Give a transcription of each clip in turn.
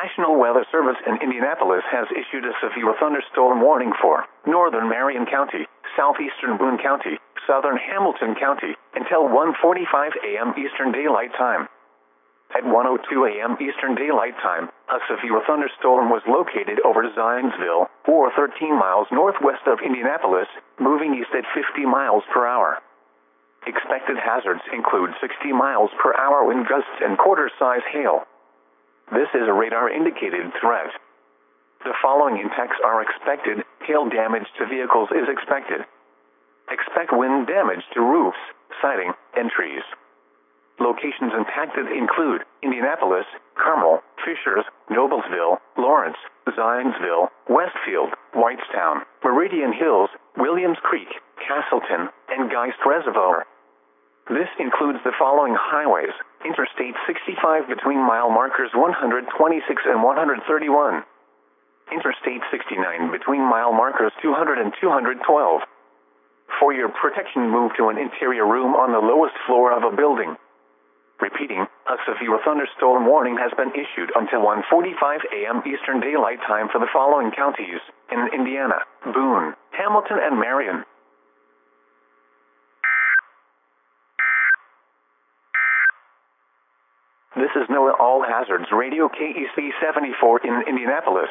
National Weather Service in Indianapolis has issued a severe thunderstorm warning for northern Marion County, southeastern Boone County, southern Hamilton County, until 1:45 a.m. Eastern Daylight Time. At 1:02 a.m. Eastern Daylight Time, a severe thunderstorm was located over Zionsville, or 13 miles northwest of Indianapolis, moving east at 50 miles per hour. Expected hazards include 60 miles per hour wind gusts and quarter-size hail. This is a radar-indicated threat. The following impacts are expected. Hail damage to vehicles is expected. Expect wind damage to roofs, siding, and trees. Locations impacted include Indianapolis, Carmel, Fishers, Noblesville, Lawrence, Zionsville, Westfield, Whitestown, Meridian Hills, Williams Creek, Castleton, and Geist Reservoir. This includes the following highways: Interstate 65 between mile markers 126 and 131. Interstate 69 between mile markers 200 and 212. For your protection, move to an interior room on the lowest floor of a building. Repeating, a severe thunderstorm warning has been issued until 1:45 a.m. Eastern Daylight Time for the following counties in Indiana: Boone, Hamilton, and Marion. This is NOAA All Hazards Radio KEC 74 in Indianapolis.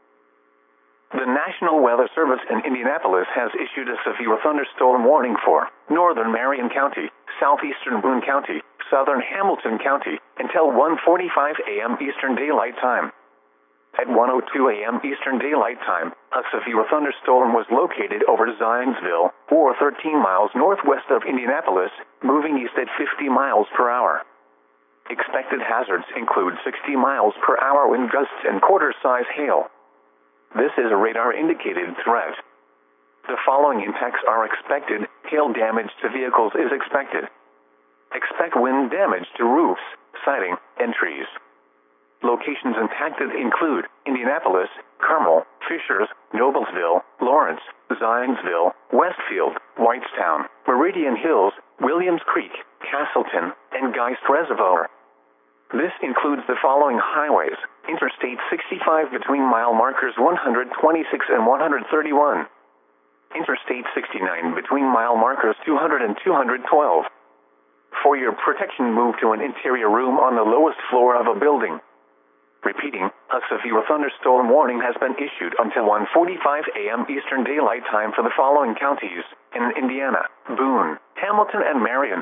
The National Weather Service in Indianapolis has issued a severe thunderstorm warning for northern Marion County, southeastern Boone County, southern Hamilton County, until 1:45 a.m. Eastern Daylight Time. At 1:02 a.m. Eastern Daylight Time, a severe thunderstorm was located over Zionsville, or 13 miles northwest of Indianapolis, moving east at 50 miles per hour. Expected hazards include 60 miles per hour wind gusts and quarter-size hail. This is a radar-indicated threat. The following impacts are expected. Hail damage to vehicles is expected. Expect wind damage to roofs, siding, and trees. Locations impacted include Indianapolis, Carmel, Fishers, Noblesville, Lawrence, Zionsville, Westfield, Whitestown, Meridian Hills, Williams Creek, Castleton, and Geist Reservoir. This includes the following highways: Interstate 65 between mile markers 126 and 131. Interstate 69 between mile markers 200 and 212. For your protection, move to an interior room on the lowest floor of a building. Repeating, a severe thunderstorm warning has been issued until 1:45 a.m. Eastern Daylight Time for the following counties in Indiana: Boone, Hamilton, and Marion.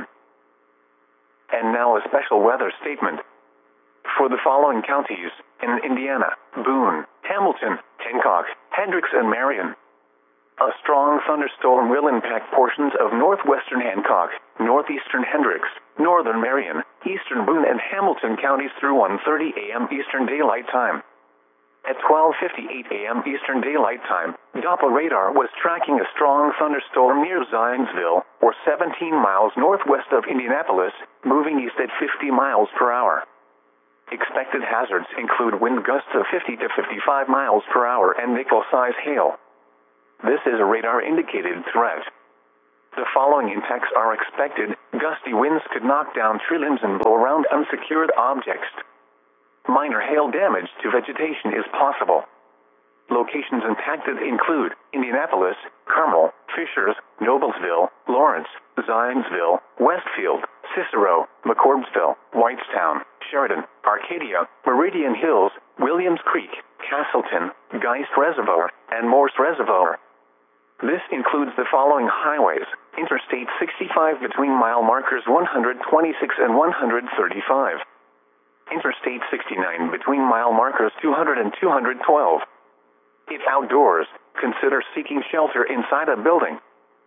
And now a special weather statement. For the following counties in Indiana: Boone, Hamilton, Hancock, Hendricks, and Marion. A strong thunderstorm will impact portions of northwestern Hancock, northeastern Hendricks, northern Marion, eastern Boone, and Hamilton counties through 1:30 a.m. Eastern Daylight Time. At 12:58 a.m. Eastern Daylight Time, Doppler radar was tracking a strong thunderstorm near Zionsville, or 17 miles northwest of Indianapolis, moving east at 50 miles per hour. Expected hazards include wind gusts of 50 to 55 miles per hour and nickel-size hail. This is a radar-indicated threat. The following impacts are expected. Gusty winds could knock down tree limbs and blow around unsecured objects. Minor hail damage to vegetation is possible. Locations impacted include Indianapolis, Carmel, Fishers, Noblesville, Lawrence, Zionsville, Westfield, Cicero, McCordsville, Whitestown, Sheridan, Arcadia, Meridian Hills, Williams Creek, Castleton, Geist Reservoir, and Morse Reservoir. This includes the following highways: Interstate 65 between mile markers 126 and 135. Interstate 69 between mile markers 200 and 212. If outdoors, consider seeking shelter inside a building.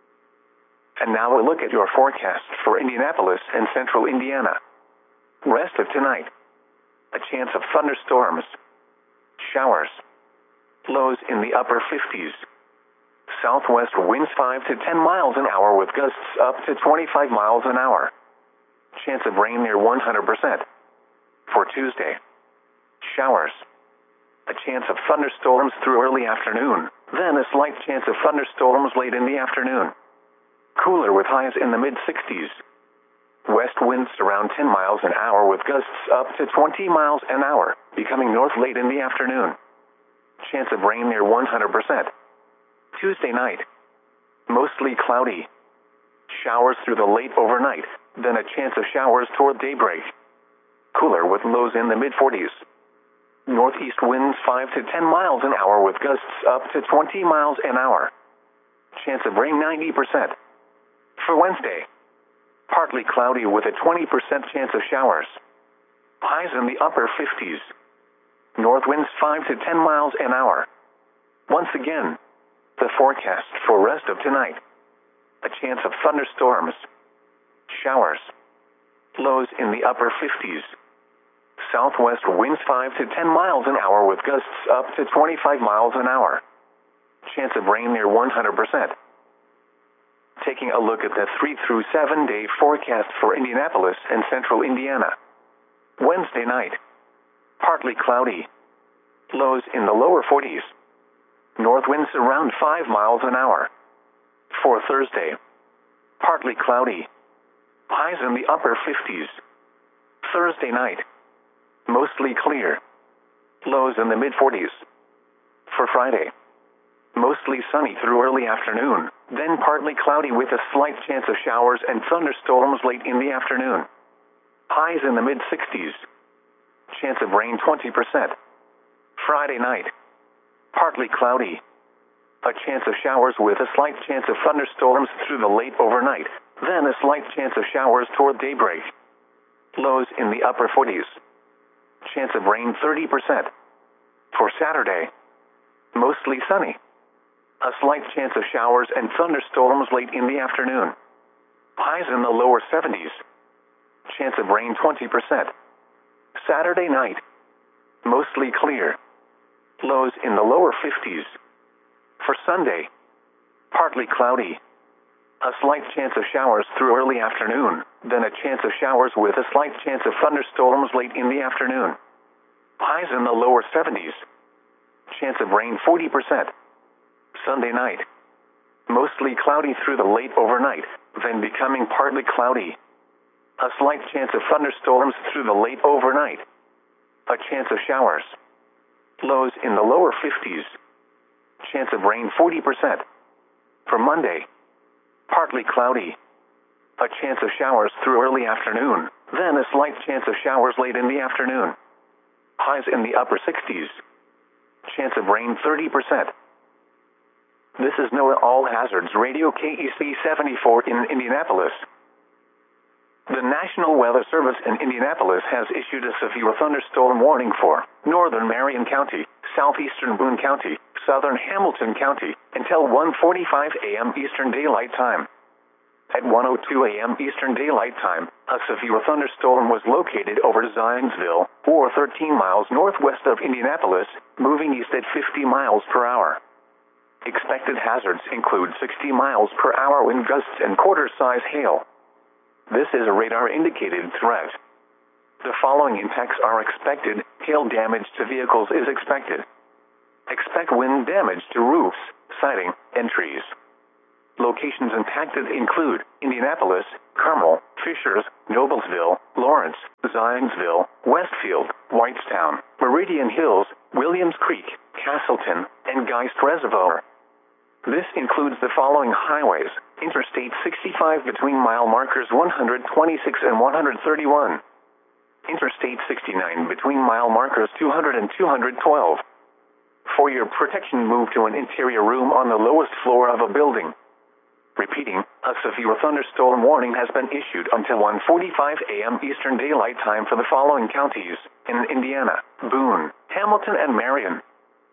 And now a look at your forecast for Indianapolis and central Indiana. Rest of tonight: a chance of thunderstorms, showers, lows in the upper 50s. Southwest winds 5 to 10 miles an hour with gusts up to 25 miles an hour. Chance of rain near 100%. For Tuesday: showers. A chance of thunderstorms through early afternoon, then a slight chance of thunderstorms late in the afternoon. Cooler with highs in the mid-60s. West winds around 10 miles an hour with gusts up to 20 miles an hour. becoming north late in the afternoon. Chance of rain near 100%. Tuesday night, mostly cloudy. Showers through the late overnight, then a chance of showers toward daybreak. Cooler with lows in the mid-40s. Northeast winds 5 to 10 miles an hour with gusts up to 20 miles an hour. Chance of rain 90%. For Wednesday, partly cloudy with a 20% chance of showers. Highs in the upper 50s. North winds 5 to 10 miles an hour. Once again, the forecast for rest of tonight. A chance of thunderstorms. Showers. Lows in the upper 50s. Southwest winds 5 to 10 miles an hour with gusts up to 25 miles an hour. Chance of rain near 100%. Taking a look at the 3 through 7 day forecast for Indianapolis and central Indiana. Wednesday night, partly cloudy. Lows in the lower 40s. North winds around 5 miles an hour. For Thursday, partly cloudy. Highs in the upper 50s. Thursday night, mostly clear. Lows in the mid-40s. For Friday, mostly sunny through early afternoon, then partly cloudy with a slight chance of showers and thunderstorms late in the afternoon. Highs in the mid-60s. Chance of rain 20%. Friday night, partly cloudy. A chance of showers with a slight chance of thunderstorms through the late overnight, then a slight chance of showers toward daybreak. Lows in the upper 40s. Chance of rain 30%. For Saturday, mostly sunny. A slight chance of showers and thunderstorms late in the afternoon. Highs in the lower 70s. Chance of rain 20%. Saturday night, mostly clear. Lows in the lower 50s. For Sunday, partly cloudy. A slight chance of showers through early afternoon, then a chance of showers with a slight chance of thunderstorms late in the afternoon. Highs in the lower 70s. Chance of rain 40%. Sunday night, mostly cloudy through the late overnight, then becoming partly cloudy. A slight chance of thunderstorms through the late overnight. A chance of showers. Lows in the lower 50s. Chance of rain 40%. For Monday, partly cloudy. A chance of showers through early afternoon, then a slight chance of showers late in the afternoon. Highs in the upper 60s. Chance of rain 30%. This is NOAA All Hazards Radio KEC 74 in Indianapolis. The National Weather Service in Indianapolis has issued a severe thunderstorm warning for northern Marion County, southeastern Boone County, southern Hamilton County, until 1:45 a.m. Eastern Daylight Time. At 1:02 a.m. Eastern Daylight Time, a severe thunderstorm was located over Zionsville, or 13 miles northwest of Indianapolis, moving east at 50 miles per hour. Expected hazards include 60 miles per hour wind gusts and quarter-size hail. This is a radar-indicated threat. The following impacts are expected. Hail damage to vehicles is expected. Expect wind damage to roofs, siding, and trees. Locations impacted include Indianapolis, Carmel, Fishers, Noblesville, Lawrence, Zionsville, Westfield, Whitestown, Meridian Hills, Williams Creek, Castleton, and Geist Reservoir. This includes the following highways: Interstate 65 between mile markers 126 and 131. Interstate 69 between mile markers 200 and 212. For your protection, move to an interior room on the lowest floor of a building. Repeating, a severe thunderstorm warning has been issued until 1:45 a.m. Eastern Daylight Time for the following counties in Indiana: Boone, Hamilton, and Marion.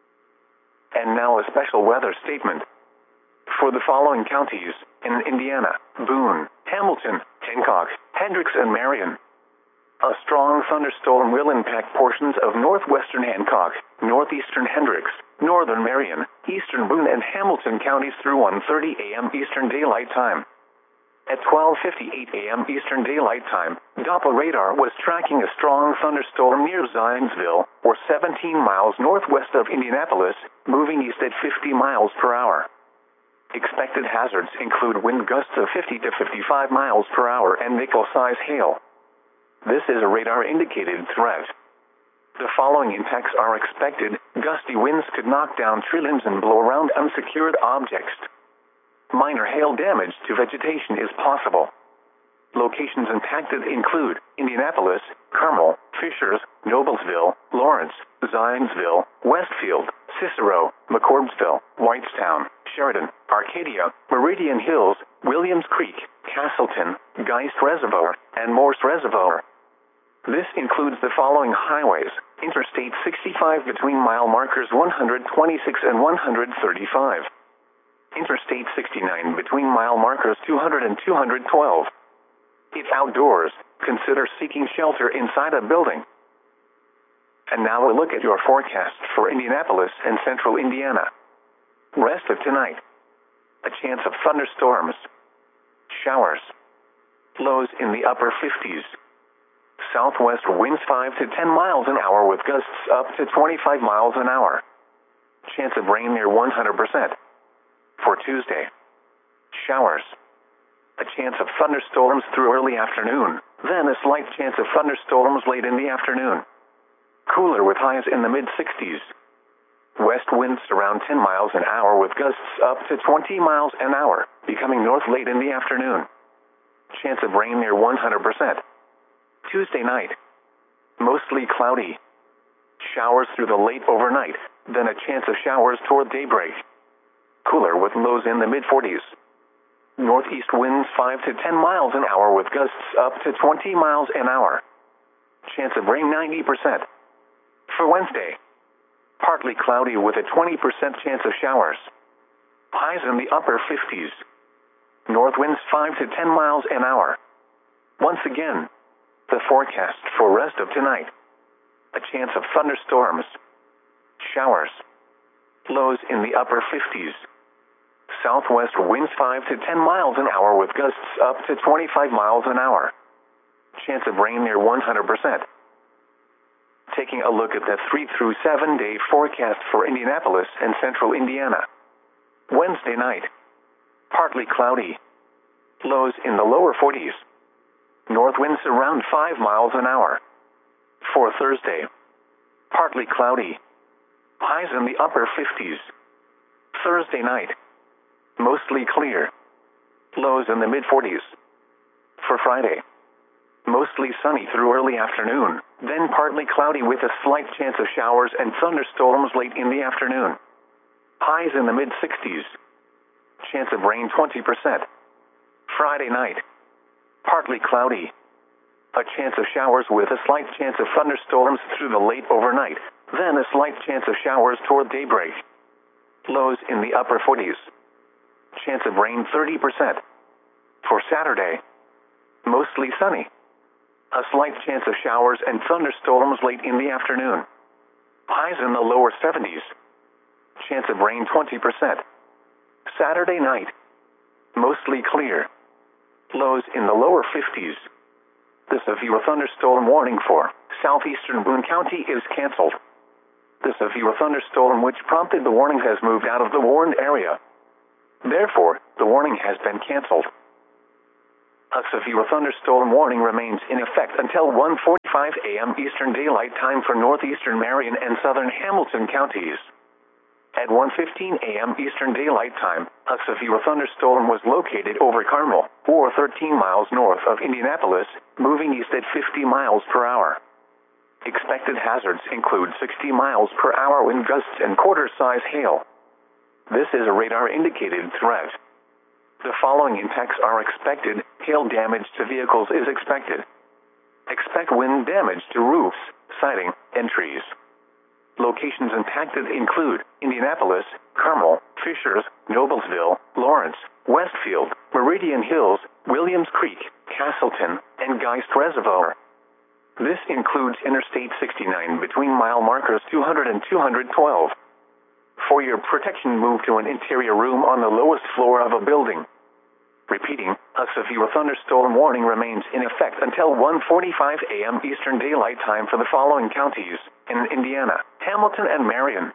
And now a special weather statement. For the following counties in Indiana: Boone, Hamilton, Hancock, Hendricks, and Marion. A strong thunderstorm will impact portions of northwestern Hancock, northeastern Hendricks, northern Marion, eastern Boone, and Hamilton counties through 1:30 a.m. Eastern Daylight Time. At 12:58 a.m. Eastern Daylight Time, Doppler radar was tracking a strong thunderstorm near Zionsville, or 17 miles northwest of Indianapolis, moving east at 50 miles per hour. Expected hazards include wind gusts of 50 to 55 miles per hour and nickel-size hail. This is a radar-indicated threat. The following impacts are expected. Gusty winds could knock down tree limbs and blow around unsecured objects. Minor hail damage to vegetation is possible. Locations impacted include Indianapolis, Carmel, Fishers, Noblesville, Lawrence, Zionsville, Westfield, Cicero, McCordsville, Whitestown, Sheridan, Arcadia, Meridian Hills, Williams Creek, Castleton, Geist Reservoir, and Morse Reservoir. This includes the following highways: Interstate 65 between mile markers 126 and 135. Interstate 69 between mile markers 200 and 212. If outdoors, consider seeking shelter inside a building. And now a look at your forecast for Indianapolis and central Indiana. Rest of tonight. A chance of thunderstorms. Showers. Lows in the upper 50s. Southwest winds 5 to 10 miles an hour with gusts up to 25 miles an hour. Chance of rain near 100%. For Tuesday. Showers. A chance of thunderstorms through early afternoon, then a slight chance of thunderstorms late in the afternoon. Cooler with highs in the mid-60s. West winds around 10 miles an hour with gusts up to 20 miles an hour, becoming north late in the afternoon. Chance of rain near 100%. Tuesday night. Mostly cloudy. Showers through the late overnight, then a chance of showers toward daybreak. Cooler with lows in the mid-40s. Northeast winds 5 to 10 miles an hour with gusts up to 20 miles an hour. Chance of rain 90%. For Wednesday. Partly cloudy with a 20% chance of showers. Highs in the upper 50s. North winds 5 to 10 miles an hour. Once again, the forecast for rest of tonight. A chance of thunderstorms. Showers. Lows in the upper 50s. Southwest winds 5 to 10 miles an hour with gusts up to 25 miles an hour. Chance of rain near 100%. Taking a look at the 3 through 7 day forecast for Indianapolis and central Indiana. Wednesday night. Partly cloudy. Lows in the lower 40s. North winds around 5 miles an hour. For Thursday. Partly cloudy. Highs in the upper 50s. Thursday night. Mostly clear. Lows in the mid-40s. For Friday. Mostly sunny through early afternoon, then partly cloudy with a slight chance of showers and thunderstorms late in the afternoon. Highs in the mid-60s. Chance of rain 20%. Friday night. Partly cloudy. A chance of showers with a slight chance of thunderstorms through the late overnight, then a slight chance of showers toward daybreak. Lows in the upper 40s. Chance of rain 30%. For Saturday. Mostly sunny. A slight chance of showers and thunderstorms late in the afternoon. Highs in the lower 70s. Chance of rain 20%. Saturday night. Mostly clear. Lows in the lower 50s. The severe thunderstorm warning for southeastern Boone County is canceled. The severe thunderstorm which prompted the warning has moved out of the warned area. Therefore, the warning has been canceled. A severe thunderstorm warning remains in effect until 1:45 a.m. Eastern Daylight Time for northeastern Marion and southern Hamilton counties. At 1:15 a.m. Eastern Daylight Time, a severe thunderstorm was located over Carmel, or 13 miles north of Indianapolis, moving east at 50 miles per hour. Expected hazards include 60 miles per hour wind gusts and quarter-size hail. This is a radar-indicated threat. The following impacts are expected. Hail damage to vehicles is expected. Expect wind damage to roofs, siding, and trees. Locations impacted include Indianapolis, Carmel, Fishers, Noblesville, Lawrence, Westfield, Meridian Hills, Williams Creek, Castleton, and Geist Reservoir. This includes Interstate 69 between mile markers 200 and 212. For your protection, move to an interior room on the lowest floor of a building. Repeating, a severe thunderstorm warning remains in effect until 1:45 a.m. Eastern Daylight Time for the following counties in Indiana, Hamilton, and Marion.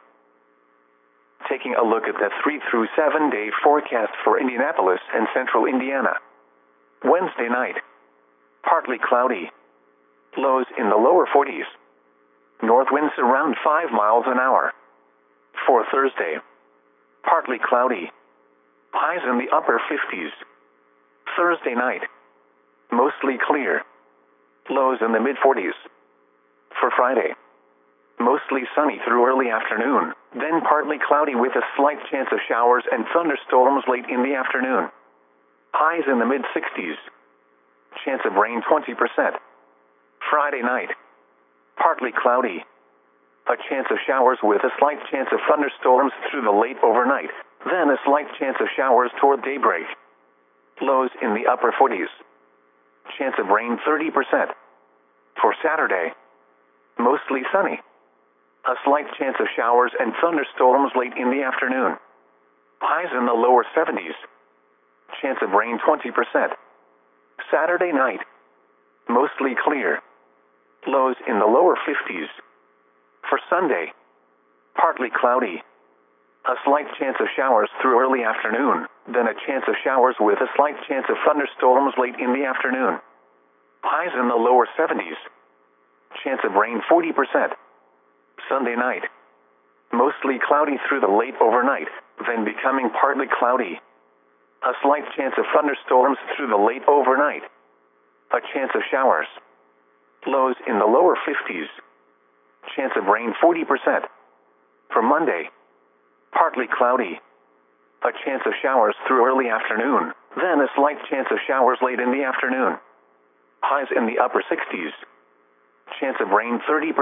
Taking a look at the 3 through 7 day forecast for Indianapolis and central Indiana. Wednesday night. Partly cloudy. Lows in the lower 40s. North winds around 5 miles an hour. For Thursday, partly cloudy. Highs in the upper 50s. Thursday night, mostly clear. Lows in the mid-40s. For Friday, mostly sunny through early afternoon, then partly cloudy with a slight chance of showers and thunderstorms late in the afternoon. Highs in the mid-60s. Chance of rain 20%. Friday night, partly cloudy. A chance of showers with a slight chance of thunderstorms through the late overnight, then a slight chance of showers toward daybreak. Lows in the upper 40s. Chance of rain 30%. For Saturday, mostly sunny. A slight chance of showers and thunderstorms late in the afternoon. Highs in the lower 70s. Chance of rain 20%. Saturday night, mostly clear. Lows in the lower 50s. For Sunday, partly cloudy. A slight chance of showers through early afternoon, then a chance of showers with a slight chance of thunderstorms late in the afternoon. Highs in the lower 70s. Chance of rain 40%. Sunday night, mostly cloudy through the late overnight, then becoming partly cloudy. A slight chance of thunderstorms through the late overnight. A chance of showers. Lows in the lower 50s. Chance of rain 40%. For Monday, partly cloudy. A chance of showers through early afternoon, then a slight chance of showers late in the afternoon. Highs in the upper 60s. Chance of rain 30%.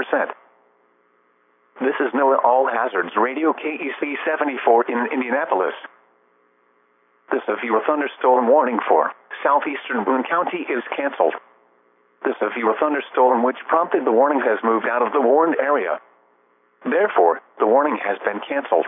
This is NOAA All Hazards Radio KEC 74 in Indianapolis. The severe thunderstorm warning for southeastern Boone County is canceled. The severe thunderstorm which prompted the warning has moved out of the warned area. Therefore, the warning has been canceled.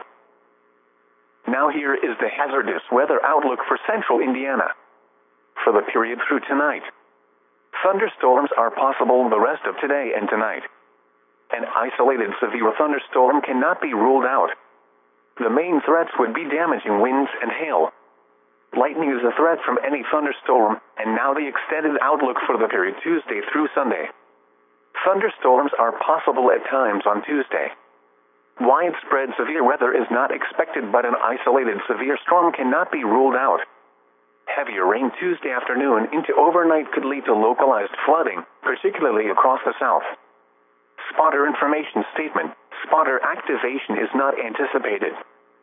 Now here is the hazardous weather outlook for central Indiana. For the period through tonight, thunderstorms are possible the rest of today and tonight. An isolated severe thunderstorm cannot be ruled out. The main threats would be damaging winds and hail. Lightning is a threat from any thunderstorm, and now the extended outlook for the period Tuesday through Sunday. Thunderstorms are possible at times on Tuesday. Widespread severe weather is not expected, but an isolated severe storm cannot be ruled out. Heavier rain Tuesday afternoon into overnight could lead to localized flooding, particularly across the south. Spotter information statement: spotter activation is not anticipated.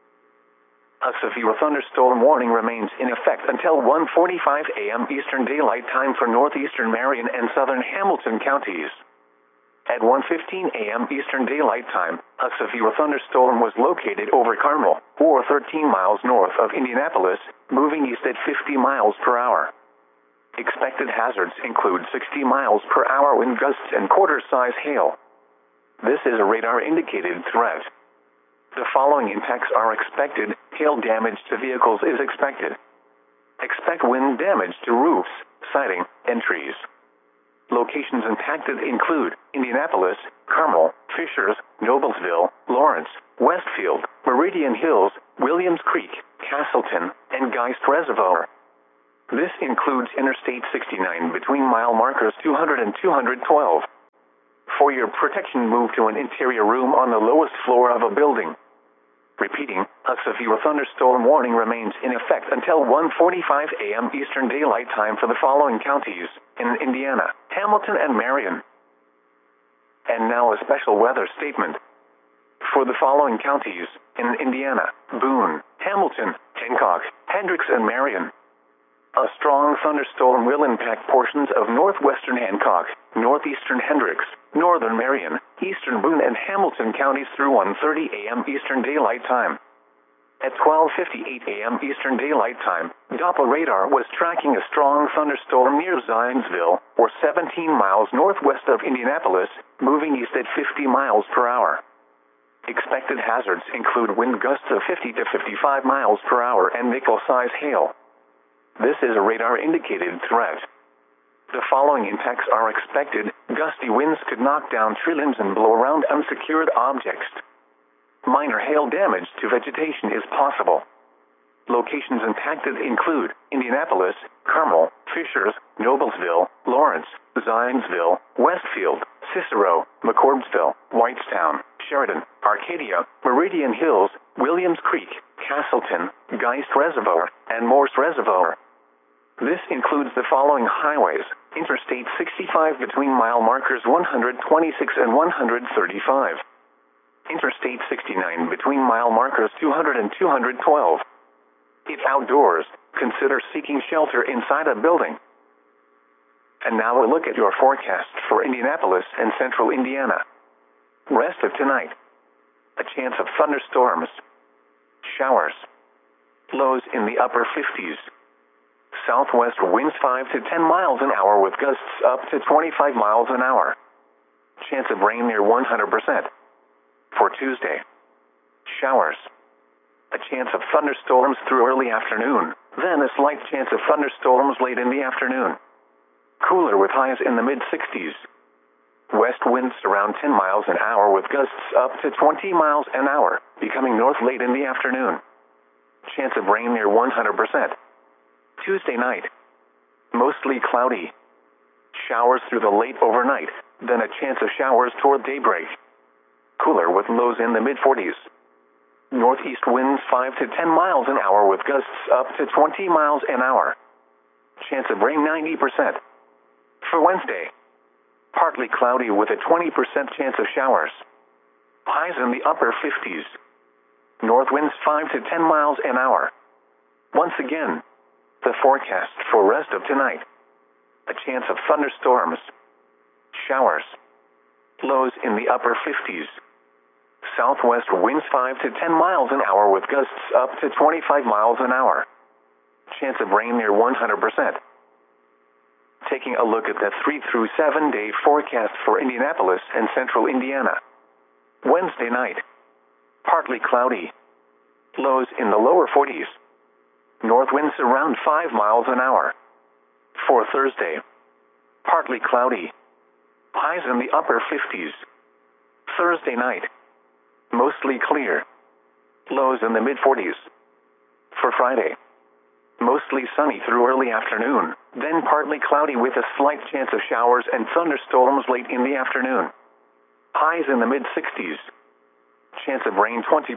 A severe thunderstorm warning remains in effect until 1:45 a.m. Eastern Daylight Time for northeastern Marion and southern Hamilton counties. At 1:15 a.m. Eastern Daylight Time, a severe thunderstorm was located over Carmel, or 13 miles north of Indianapolis, moving east at 50 miles per hour. Expected hazards include 60 miles per hour wind gusts and quarter-size hail. This is a radar-indicated threat. The following impacts are expected. Hail damage to vehicles is expected. Expect wind damage to roofs, siding, and trees. Locations impacted include Indianapolis, Carmel, Fishers, Noblesville, Lawrence, Westfield, Meridian Hills, Williams Creek, Castleton, and Geist Reservoir. This includes Interstate 69 between mile markers 200 and 212. For your protection, move to an interior room on the lowest floor of a building. Repeating, a severe thunderstorm warning remains in effect until 1:45 a.m. Eastern Daylight Time for the following counties in Indiana: Hamilton and Marion. And now a special weather statement. For the following counties in Indiana: Boone, Hamilton, Hancock, Hendricks, and Marion. A strong thunderstorm will impact portions of northwestern Hancock, northeastern Hendricks, northern Marion, eastern Boone, and Hamilton counties through 1:30 a.m. Eastern Daylight Time. At 12:58 a.m. Eastern Daylight Time, Doppler radar was tracking a strong thunderstorm near Zionsville, or 17 miles northwest of Indianapolis, moving east at 50 miles per hour. Expected hazards include wind gusts of 50 to 55 miles per hour and nickel-size hail. This is a radar-indicated threat. The following impacts are expected. Gusty winds could knock down tree limbs and blow around unsecured objects. Minor hail damage to vegetation is possible. Locations impacted include Indianapolis, Carmel, Fishers, Noblesville, Lawrence, Zionsville, Westfield, Cicero, McCordsville, Whitestown, Sheridan, Arcadia, Meridian Hills, Williams Creek, Castleton, Geist Reservoir, and Morse Reservoir. This includes the following highways: Interstate 65 between mile markers 126 and 135. Interstate 69 between mile markers 200 and 212. If outdoors, consider seeking shelter inside a building. And now a look at your forecast for Indianapolis and central Indiana. Rest of tonight. A chance of thunderstorms. Showers. Lows in the upper 50s. Southwest winds 5 to 10 miles an hour with gusts up to 25 miles an hour. Chance of rain near 100%. For Tuesday. Showers. A chance of thunderstorms through early afternoon, then a slight chance of thunderstorms late in the afternoon. Cooler with highs in the mid-60s. West winds around 10 miles an hour with gusts up to 20 miles an hour, becoming north late in the afternoon. Chance of rain near 100%. Tuesday night. Mostly cloudy. Showers through the late overnight, then a chance of showers toward daybreak. Cooler with lows in the mid-40s. Northeast winds 5 to 10 miles an hour with gusts up to 20 miles an hour. Chance of rain 90%. For Wednesday. Partly cloudy with a 20% chance of showers. Highs in the upper 50s. North winds 5 to 10 miles an hour. Once again, the forecast for rest of tonight. A chance of thunderstorms. Showers. Lows in the upper 50s. Southwest winds 5 to 10 miles an hour with gusts up to 25 miles an hour. Chance of rain near 100%. Taking a look at the 3 through 7 day forecast for Indianapolis and central Indiana. Wednesday night. Partly cloudy. Lows in the lower 40s. North winds around 5 miles an hour. For Thursday. Partly cloudy. Highs in the upper 50s. Thursday night. Mostly clear. Lows in the mid-40s. For Friday. Mostly sunny through early afternoon, then partly cloudy with a slight chance of showers and thunderstorms late in the afternoon. Highs in the mid-60s. Chance of rain 20%.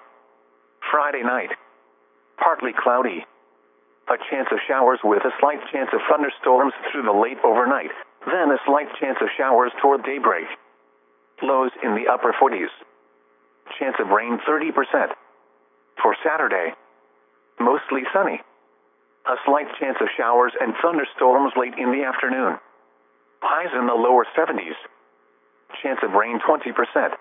Friday night. Partly cloudy. A chance of showers with a slight chance of thunderstorms through the late overnight, then a slight chance of showers toward daybreak. Lows in the upper 40s. Chance of rain 30%. For Saturday. Mostly sunny. A slight chance of showers and thunderstorms late in the afternoon. Highs in the lower 70s. Chance of rain 20%.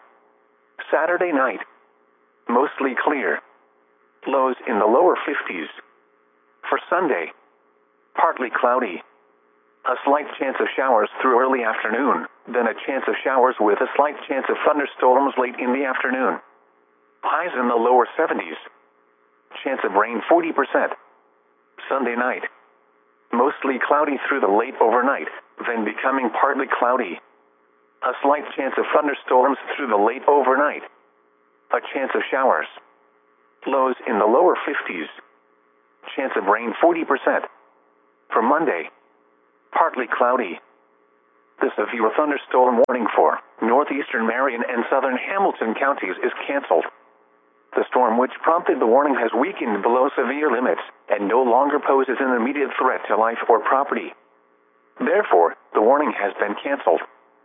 Saturday night. Mostly clear. Lows in the lower 50s. For Sunday. Partly cloudy. A slight chance of showers through early afternoon, then a chance of showers with a slight chance of thunderstorms late in the afternoon. Highs in the lower 70s. Chance of rain 40%. Sunday night. Mostly cloudy through the late overnight, then becoming partly cloudy. A slight chance of thunderstorms through the late overnight. A chance of showers. Lows in the lower 50s. Chance of rain 40%. For Monday. Partly cloudy. The severe thunderstorm warning for northeastern Marion and southern Hamilton counties is canceled. The storm which prompted the warning has weakened below severe limits and no longer poses an immediate threat to life or property. Therefore, the warning has been canceled.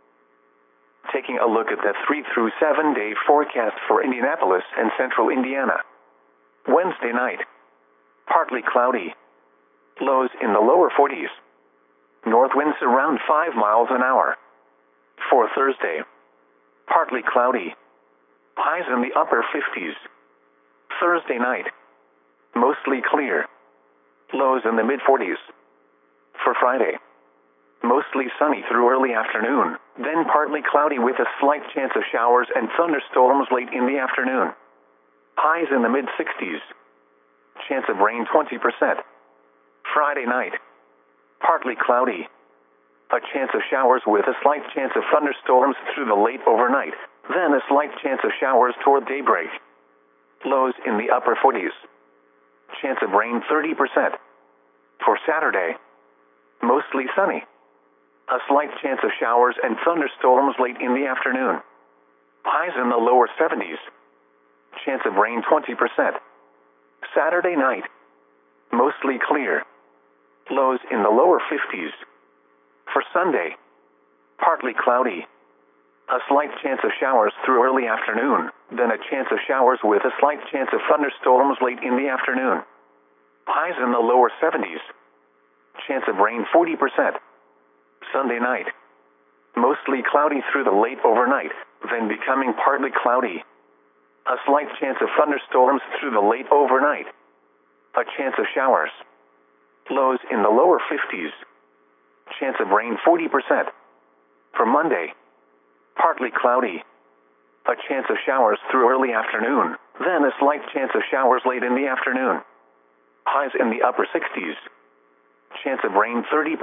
Taking a look at the 3 through 7 day forecast for Indianapolis and central Indiana. Wednesday night. Partly cloudy. Lows in the lower 40s. North winds around 5 miles an hour. For Thursday. Partly cloudy. Highs in the upper 50s. Thursday night. Mostly clear. Lows in the mid-40s. For Friday. Mostly sunny through early afternoon, then partly cloudy with a slight chance of showers and thunderstorms late in the afternoon. Highs in the mid-60s. Chance of rain 20%. Friday night. Partly cloudy. A chance of showers with a slight chance of thunderstorms through the late overnight, then a slight chance of showers toward daybreak. Lows in the upper 40s. Chance of rain 30%. For Saturday. Mostly sunny. A slight chance of showers and thunderstorms late in the afternoon. Highs in the lower 70s. Chance of rain 20%. Saturday night. Mostly clear. Lows in the lower 50s. For Sunday. Partly cloudy. A slight chance of showers through early afternoon, then a chance of showers with a slight chance of thunderstorms late in the afternoon. Highs in the lower 70s. Chance of rain 40%. Sunday night. Mostly cloudy through the late overnight, then becoming partly cloudy. A slight chance of thunderstorms through the late overnight. A chance of showers. Lows in the lower 50s. Chance of rain 40%. For Monday. Partly cloudy. A chance of showers through early afternoon, then a slight chance of showers late in the afternoon. Highs in the upper 60s. Chance of rain 30%.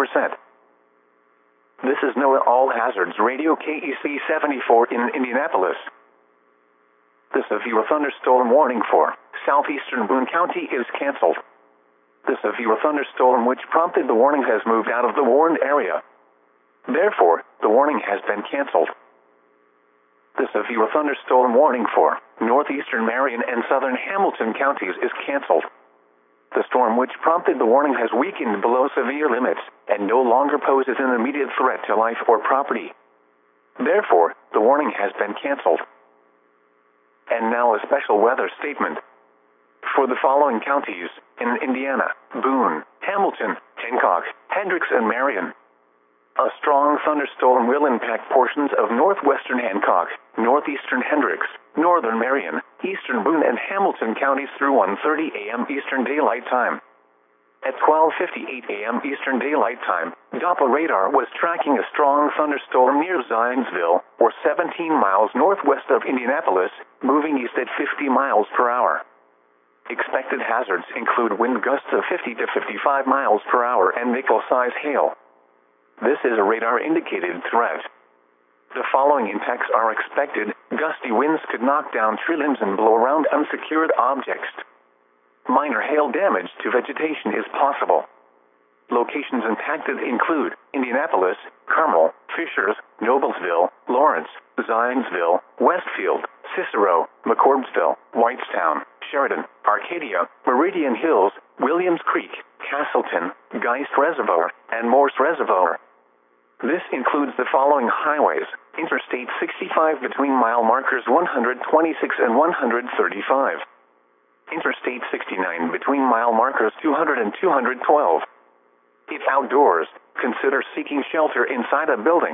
This is NOAA All Hazards Radio KEC 74 in Indianapolis. The severe thunderstorm warning for southeastern Boone County is canceled. The severe thunderstorm which prompted the warning has moved out of the warned area. Therefore, the warning has been canceled. The severe thunderstorm warning for northeastern Marion and southern Hamilton counties is canceled. The storm which prompted the warning has weakened below severe limits and no longer poses an immediate threat to life or property. Therefore, the warning has been canceled. And now a special weather statement. For the following counties in Indiana: Boone, Hamilton, Hancock, Hendricks, and Marion. A strong thunderstorm will impact portions of northwestern Hancock, northeastern Hendricks, northern Marion, eastern Boone, and Hamilton counties through 1:30 a.m. Eastern Daylight Time. At 12:58 a.m. Eastern Daylight Time, Doppler radar was tracking a strong thunderstorm near Zionsville, or 17 miles northwest of Indianapolis, moving east at 50 miles per hour. Expected hazards include wind gusts of 50 to 55 miles per hour and nickel-size hail. This is a radar-indicated threat. The following impacts are expected. Gusty winds could knock down tree limbs and blow around unsecured objects. Minor hail damage to vegetation is possible. Locations impacted include Indianapolis, Carmel, Fishers, Noblesville, Lawrence, Zionsville, Westfield, Cicero, McCordsville, Whitestown, Sheridan, Arcadia, Meridian Hills, Williams Creek, Castleton, Geist Reservoir, and Morse Reservoir. This includes the following highways: Interstate 65 between mile markers 126 and 135. Interstate 69 between mile markers 200 and 212. If outdoors, consider seeking shelter inside a building.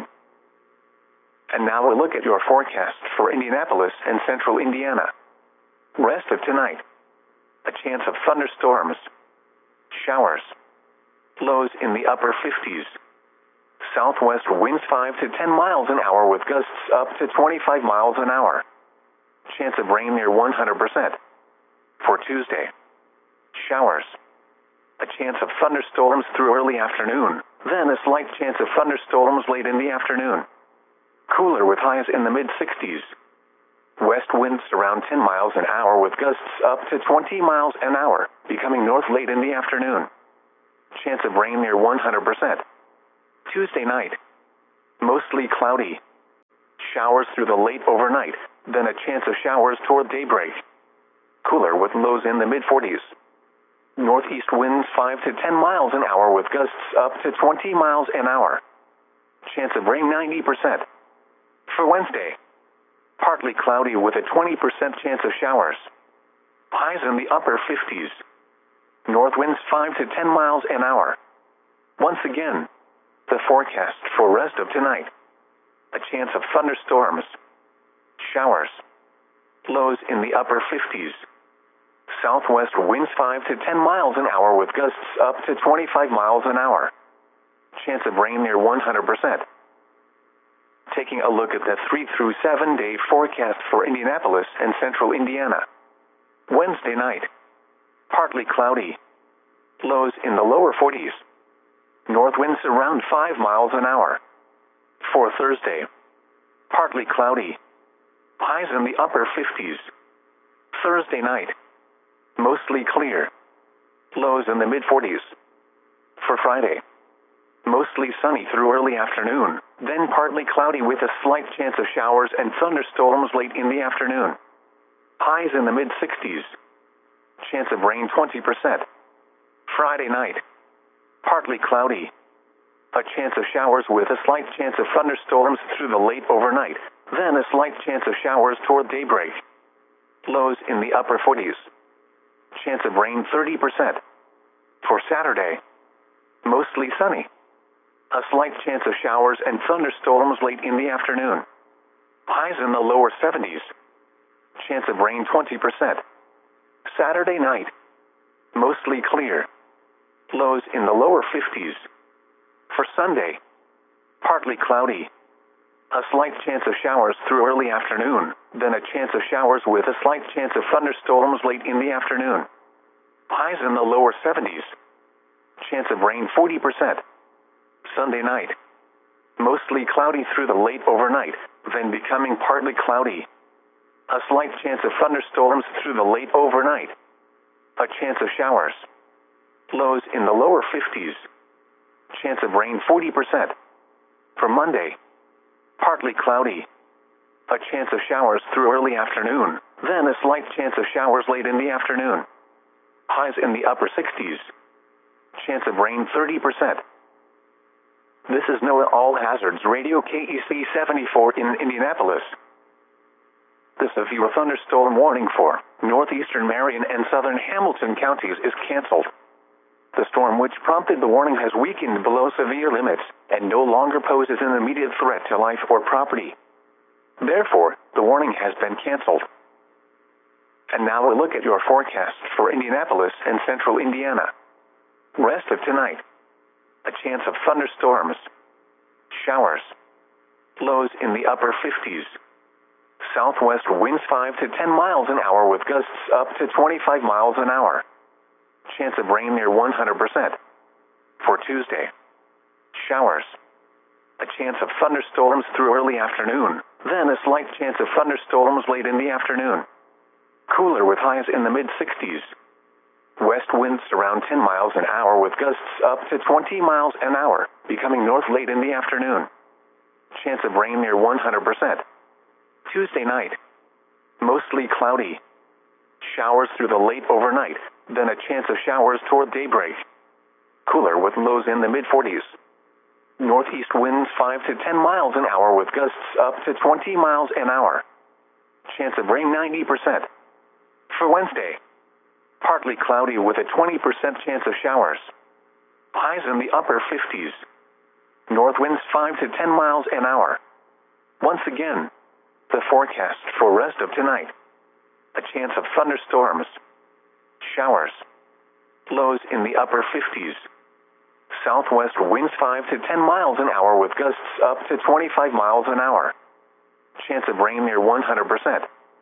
And now a look at your forecast for Indianapolis and central Indiana. Rest of tonight. A chance of thunderstorms. Showers. Lows in the upper 50s. Southwest winds 5 to 10 miles an hour with gusts up to 25 miles an hour. Chance of rain near 100%. For Tuesday. Showers. A chance of thunderstorms through early afternoon, then a slight chance of thunderstorms late in the afternoon. Cooler with highs in the mid-60s. West winds around 10 miles an hour with gusts up to 20 miles an hour, becoming north late in the afternoon. Chance of rain near 100%. Tuesday night. Mostly cloudy. Showers through the late overnight, then a chance of showers toward daybreak. Cooler with lows in the mid-40s. Northeast winds 5 to 10 miles an hour with gusts up to 20 miles an hour. Chance of rain 90%. For Wednesday. Partly cloudy with a 20% chance of showers. Highs in the upper 50s. North winds 5 to 10 miles an hour. Once again, the forecast for rest of tonight. A chance of thunderstorms. Showers. Lows in the upper 50s. Southwest winds 5 to 10 miles an hour with gusts up to 25 miles an hour. Chance of rain near 100%. Taking a look at the 3 through 7 day forecast for Indianapolis and central Indiana. Wednesday night. Partly cloudy. Lows in the lower 40s. North winds around 5 miles an hour. For Thursday. Partly cloudy. Highs in the upper 50s. Thursday night. Mostly clear. Lows in the mid-40s. For Friday. Mostly sunny through early afternoon, then partly cloudy with a slight chance of showers and thunderstorms late in the afternoon. Highs in the mid-60s. Chance of rain 20%. Friday night. Partly cloudy. A chance of showers with a slight chance of thunderstorms through the late overnight, then a slight chance of showers toward daybreak. Lows in the upper 40s. Chance of rain 30%. For Saturday. Mostly sunny. A slight chance of showers and thunderstorms late in the afternoon. Highs in the lower 70s. Chance of rain 20%. Saturday night. Mostly clear. Lows in the lower 50s. For Sunday. Partly cloudy. A slight chance of showers through early afternoon, then a chance of showers with a slight chance of thunderstorms late in the afternoon. Highs in the lower 70s. Chance of rain 40%. Sunday night. Mostly cloudy through the late overnight, then becoming partly cloudy. A slight chance of thunderstorms through the late overnight. A chance of showers. Lows in the lower 50s. Chance of rain 40%. For Monday. Partly cloudy. A chance of showers through early afternoon, then a slight chance of showers late in the afternoon. Highs in the upper 60s. Chance of rain 30%. This is NOAA All Hazards Radio KEC 74 in Indianapolis. The severe thunderstorm warning for northeastern Marion and southern Hamilton counties is canceled. The storm which prompted the warning has weakened below severe limits and no longer poses an immediate threat to life or property. Therefore, the warning has been canceled. And now a look at your forecast for Indianapolis and central Indiana. Rest of tonight. A chance of thunderstorms. Showers. Lows in the upper 50s. Southwest winds 5 to 10 miles an hour with gusts up to 25 miles an hour. Chance of rain near 100%. For Tuesday. Showers. A chance of thunderstorms through early afternoon, then a slight chance of thunderstorms late in the afternoon. Cooler with highs in the mid-60s. West winds around 10 miles an hour with gusts up to 20 miles an hour, becoming north late in the afternoon. Chance of rain near 100%. Tuesday night. Mostly cloudy. Showers through the late overnight, then a chance of showers toward daybreak. Cooler with lows in the mid-40s. Northeast winds 5 to 10 miles an hour with gusts up to 20 miles an hour. Chance of rain 90%. For Wednesday. Partly cloudy with a 20% chance of showers. Highs in the upper 50s. North winds 5 to 10 miles an hour. Once again, the forecast for rest of tonight. A chance of thunderstorms. Showers. Lows in the upper 50s. Southwest winds 5 to 10 miles an hour with gusts up to 25 miles an hour. Chance of rain near 100%.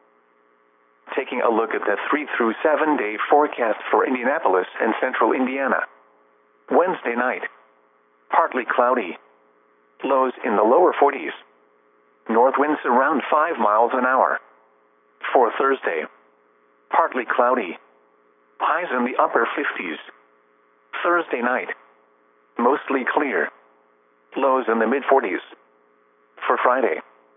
Taking a look at the 3 through 7 day forecast for Indianapolis and central Indiana. Wednesday night. Partly cloudy. Lows in the lower 40s. North winds around 5 miles an hour. For Thursday. Partly cloudy. Highs in the upper 50s. Thursday night. Mostly clear. Lows in the mid-40s. For Friday.